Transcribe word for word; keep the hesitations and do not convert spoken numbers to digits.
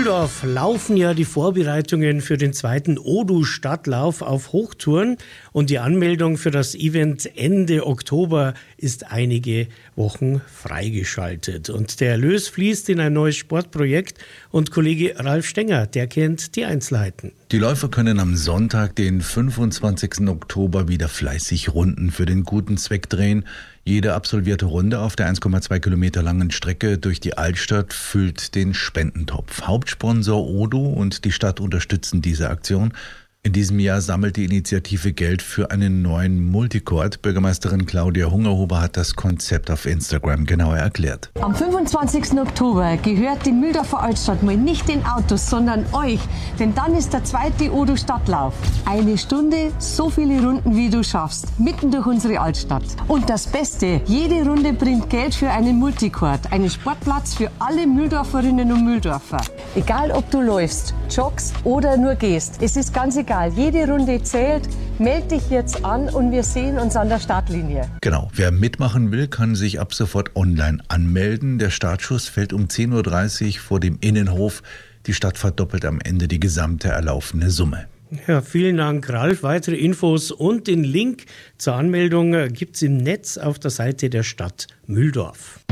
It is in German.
Mühldorf laufen ja die Vorbereitungen für den zweiten Odu-Stadtlauf auf Hochtouren und die Anmeldung für das Event Ende Oktober ist einige Wochen freigeschaltet. Und der Erlös fließt in ein neues Sportprojekt und Kollege Ralf Stenger, der kennt die Einzelheiten. Die Läufer können am Sonntag, den fünfundzwanzigsten Oktober, wieder fleißig Runden für den guten Zweck drehen. Jede absolvierte Runde auf der eins Komma zwei Kilometer langen Strecke durch die Altstadt füllt den Spendentopf. Hauptsponsor Odu und die Stadt unterstützen diese Aktion. In diesem Jahr sammelt die Initiative Geld für einen neuen Multicourt. Bürgermeisterin Claudia Hungerhuber hat das Konzept auf Instagram genauer erklärt. Am fünfundzwanzigsten Oktober gehört die Mühldorfer Altstadt mal nicht den Autos, sondern euch. Denn dann ist der zweite Odu-Stadtlauf. Eine Stunde, so viele Runden wie du schaffst, mitten durch unsere Altstadt. Und das Beste, jede Runde bringt Geld für einen Multicourt, einen Sportplatz für alle Mühldorferinnen und Mühldorfer. Egal ob du läufst, joggst oder nur gehst, es ist ganz egal. Jede Runde zählt. Meld dich jetzt an und wir sehen uns an der Startlinie. Genau, wer mitmachen will, kann sich ab sofort online anmelden. Der Startschuss fällt um zehn Uhr dreißig vor dem Innenhof. Die Stadt verdoppelt am Ende die gesamte erlaufene Summe. Ja, vielen Dank, Ralf. Weitere Infos und den Link zur Anmeldung gibt's im Netz auf der Seite der Stadt Mühldorf.